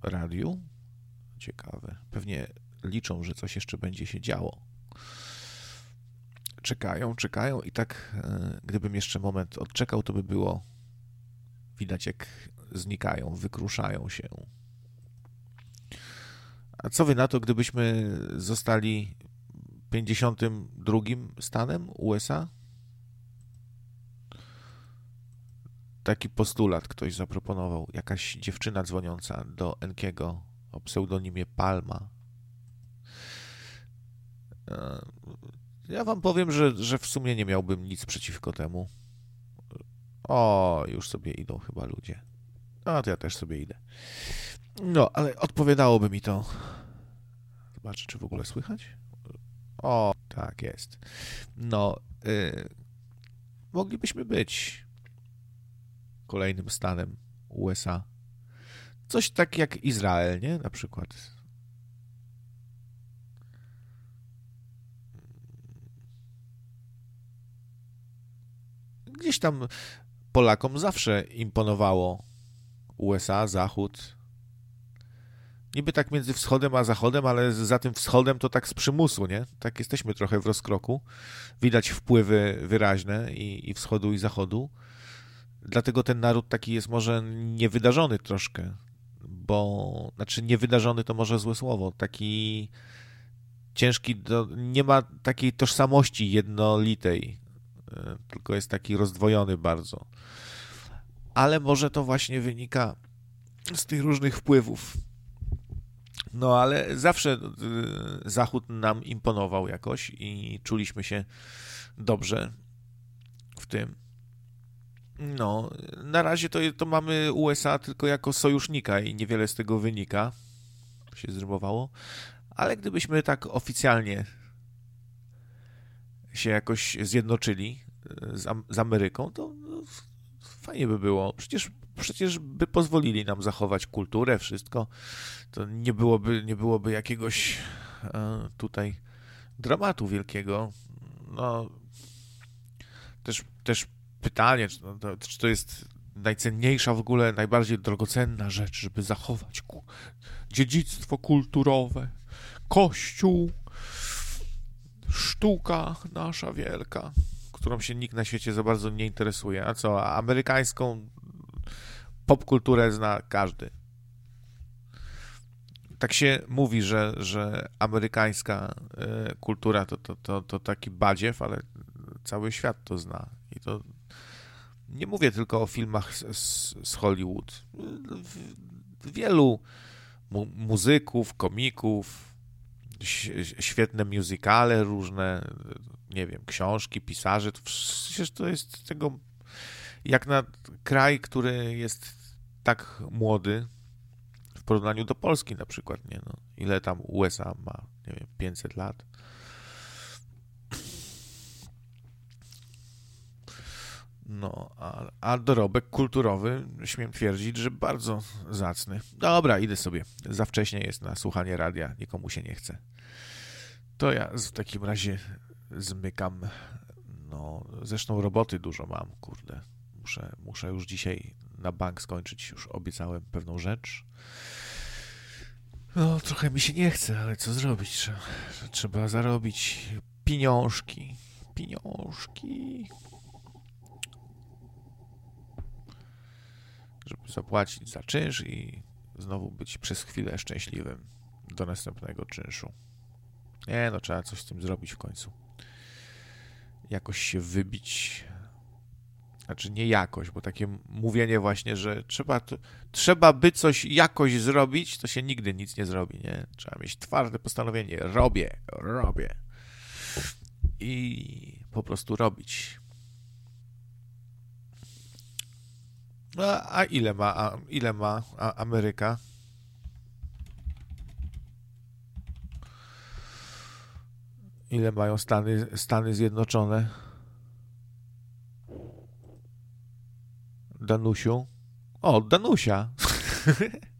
radiu. Ciekawe. Pewnie liczą, że coś jeszcze będzie się działo. Czekają i tak gdybym jeszcze moment odczekał, to by było widać, jak znikają, wykruszają się. A co wy na to, gdybyśmy zostali 52. stanem USA? Taki postulat ktoś zaproponował. Jakaś dziewczyna dzwoniąca do Enkiego o pseudonimie Palma. Ja wam powiem, że w sumie nie miałbym nic przeciwko temu. O, już sobie idą chyba ludzie. A, to ja też sobie idę. No, ale odpowiadałoby mi to. Zobaczę, czy w ogóle słychać. O, tak jest. No, moglibyśmy być kolejnym stanem USA. Coś tak jak Izrael, nie? Na przykład. Gdzieś tam Polakom zawsze imponowało USA, Zachód. Niby tak między wschodem a zachodem, ale za tym wschodem to tak z przymusu, nie? Tak jesteśmy trochę w rozkroku. Widać wpływy wyraźne i wschodu, i zachodu. Dlatego ten naród taki jest może niewydarzony troszkę, bo, znaczy niewydarzony to może złe słowo, taki ciężki, nie ma takiej tożsamości jednolitej, tylko jest taki rozdwojony bardzo. Ale może to właśnie wynika z tych różnych wpływów. No ale zawsze Zachód nam imponował jakoś i czuliśmy się dobrze w tym. No, na razie to mamy USA tylko jako sojusznika i niewiele z tego wynika. Się zrymowało. Ale gdybyśmy tak oficjalnie się jakoś zjednoczyli z Ameryką, to fajnie by było. Przecież by pozwolili nam zachować kulturę, wszystko. To nie byłoby jakiegoś tutaj dramatu wielkiego. No, też pytanie, czy to jest najcenniejsza w ogóle, najbardziej drogocenna rzecz, żeby zachować dziedzictwo kulturowe, Kościół, sztuka nasza wielka, którą się nikt na świecie za bardzo nie interesuje. A co, amerykańską popkulturę zna każdy. Tak się mówi, że amerykańska kultura to taki badziew, ale cały świat to zna. I to nie mówię tylko o filmach z Hollywood. Wielu muzyków, komików, świetne musicale różne, nie wiem, książki, pisarze, przecież to jest tego, jak na kraj, który jest tak młody w porównaniu do Polski na przykład, nie no. Ile tam USA ma, nie wiem, 500 lat. No, a dorobek kulturowy, śmiem twierdzić, że bardzo zacny. Dobra, idę sobie. Za wcześnie jest na słuchanie radia, nikomu się nie chce. To ja w takim razie zmykam. No, zresztą roboty dużo mam, kurde. Muszę już dzisiaj na bank skończyć, już obiecałem pewną rzecz. No, trochę mi się nie chce, ale co zrobić? Trzeba zarobić pieniążki. Żeby zapłacić za czynsz i znowu być przez chwilę szczęśliwym do następnego czynszu. Nie, no trzeba coś z tym zrobić w końcu. Jakoś się wybić. Znaczy nie jakoś, bo takie mówienie właśnie, że trzeba by coś jakoś zrobić, to się nigdy nic nie zrobi, nie? Trzeba mieć twarde postanowienie. Robię. I po prostu robić. A ile ma Ameryka? Ile mają Stany Zjednoczone? Danusiu? O, Danusia.